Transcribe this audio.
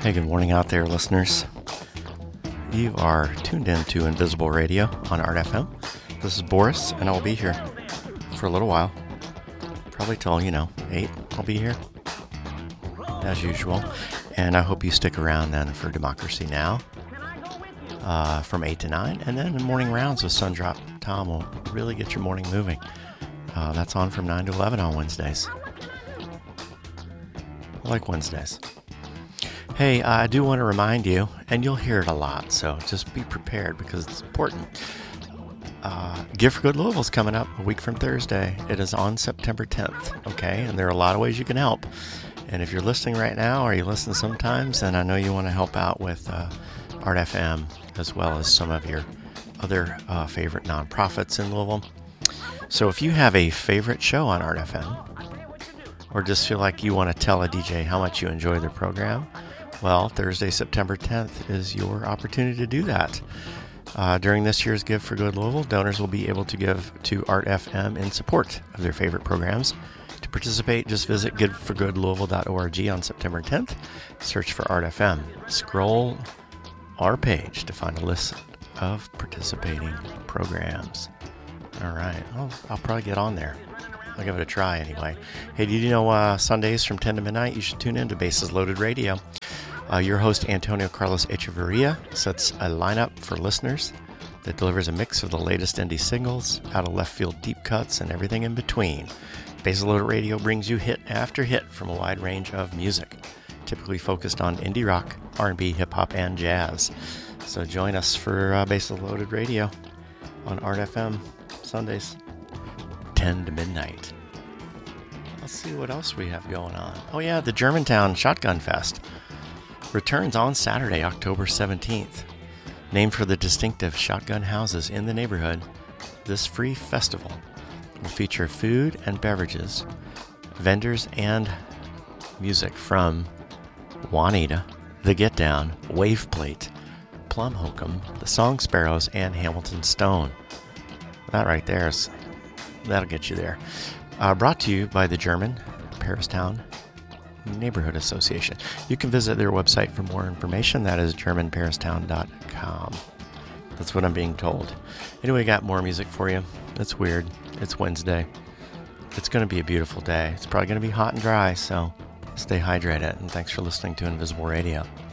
Hey, good morning out there, listeners. You are tuned in to Invisible Radio on Art FM. This is Boris, and I'll be here for a little while. Probably till, 8, I'll be here, as usual. And I hope you stick around then for Democracy Now! From 8 to 9. And then in Morning Rounds with Sundrop Tom will really get your morning moving. That's on from 9 to 11 on Wednesdays. I like Wednesdays. Hey, I do want to remind you, and you'll hear it a lot, so just be prepared because it's important. Gift for Good Louisville is coming up a week from Thursday. It is on September 10th, okay? And there are a lot of ways you can help. And if you're listening right now or you listen sometimes, then I know you want to help out with Art FM as well as some of your other favorite nonprofits in Louisville. So if you have a favorite show on Art FM, or just feel like you want to tell a DJ how much you enjoy their program, well, Thursday, September 10th is your opportunity to do that. During this year's Give for Good Louisville, donors will be able to give to Art FM in support of their favorite programs. To participate, just visit giveforgoodlouisville.org on September 10th. Search for Art FM. Scroll our page to find a list of participating programs. All right, I'll probably get on there. I'll give it a try anyway. Hey, did you know Sundays from 10 to midnight, you should tune in to Bases Loaded Radio. Your host, Antonio Carlos Echeverria, sets a lineup for listeners that delivers a mix of the latest indie singles, out-of-left-field deep cuts, and everything in between. Bases Loaded Radio brings you hit after hit from a wide range of music, typically focused on indie rock, R&B, hip-hop, and jazz. So join us for Bases Loaded Radio on Art FM Sundays, 10 to midnight. Let's see what else we have going on. Oh yeah, the Germantown Shotgun Fest returns on Saturday, October 17th. Named for the distinctive shotgun houses in the neighborhood, this free festival will feature food and beverages, vendors, and music from Juanita, The Get Down, Wave Plate, Plum Hokum, The Song Sparrows, and Hamilton Stone. That right there that'll get you there. Brought to you by the German Paristown Neighborhood Association. You can visit their website for more information. That is germanparistown.com. That's what I'm being told. Anyway, got more music for you. It's weird. It's Wednesday. It's going to be a beautiful day. It's probably going to be hot and dry, so stay hydrated. And thanks for listening to Invisible Radio.